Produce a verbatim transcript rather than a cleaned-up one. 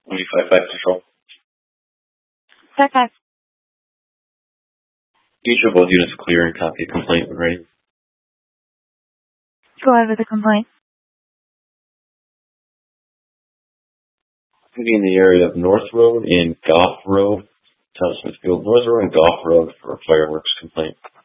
twenty-five five Control. five five. Each of both units clear and copy a complaint when ready. Go ahead with the complaint. Going to be in the area of North Road and Goff Road, Thomas Smithfield North Road and Goff Road for a fireworks complaint.